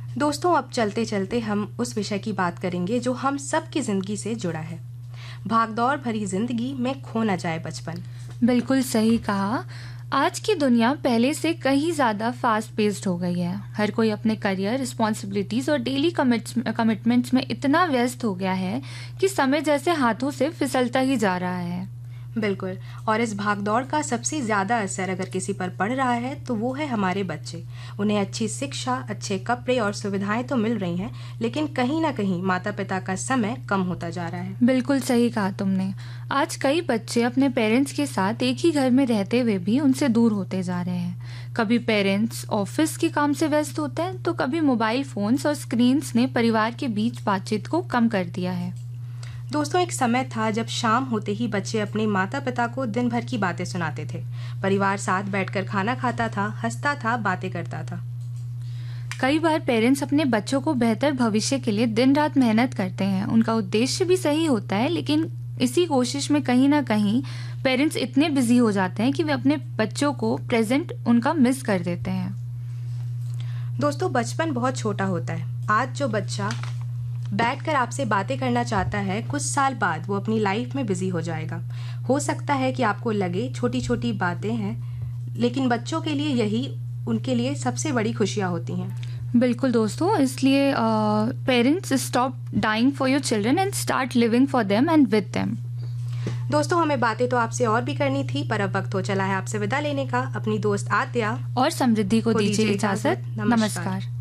दोस्तों, अब चलते चलते हम उस विषय की बात करेंगे जो हम सबकी ज़िंदगी से जुड़ा है। भागदौड़ भरी ज़िंदगी में खो न जाए बचपन। बिल्कुल सही कहा। आज की दुनिया पहले से कहीं ज़्यादा फास्ट पेस्ड हो गई है। हर कोई अपने करियर, रिस्पॉन्सिबिलिटीज़ और डेली कमिटमेंट्स में इतना व्यस्त हो गया है कि समय जैसे हाथों से फिसलता ही जा रहा है। बिल्कुल। और इस भागदौड़ का सबसे ज़्यादा असर अगर किसी पर पड़ रहा है तो वो है हमारे बच्चे। उन्हें अच्छी शिक्षा, अच्छे कपड़े और सुविधाएं तो मिल रही हैं, लेकिन कहीं ना कहीं माता पिता का समय कम होता जा रहा है। बिल्कुल सही कहा तुमने। आज कई बच्चे अपने पेरेंट्स के साथ एक ही घर में रहते हुए भी उनसे दूर होते जा रहे हैं। कभी पेरेंट्स ऑफिस के काम से व्यस्त होते हैं तो कभी मोबाइल फोन्स और स्क्रीन्स ने परिवार के बीच बातचीत को कम कर दिया है। दोस्तों, एक समय था जब शाम होते ही बच्चे अपने माता पिता को दिन भर की बातें सुनाते थे। परिवार साथ बैठकर खाना खाता था, हंसता था, बातें करता था। कई बार पेरेंट्स अपने बच्चों को बेहतर भविष्य के लिए दिन रात मेहनत करते हैं। उनका उद्देश्य भी सही होता है, लेकिन इसी कोशिश में कहीं ना कहीं पेरेंट्स इतने बिजी हो जाते हैं कि वे अपने बच्चों को प्रेजेंट उनका मिस कर देते हैं। दोस्तों, बचपन बहुत छोटा होता है। आज जो बच्चा बैठकर आपसे बातें करना चाहता है, कुछ साल बाद वो अपनी लाइफ में बिजी हो जाएगा। हो सकता है कि आपको लगे छोटी छोटी बातें हैं, लेकिन बच्चों के लिए यही उनके लिए सबसे बड़ी खुशियाँ होती हैं। बिल्कुल दोस्तों, इसलिए parents stop dying for your children and start living for them and with them. दोस्तों, हमें बातें तो आपसे और भी करनी थी, पर अब वक्त हो चला है आपसे विदा लेने का। अपनी दोस्त आद्या और समृद्धि को दीजिए इजाजत। नमस्कार।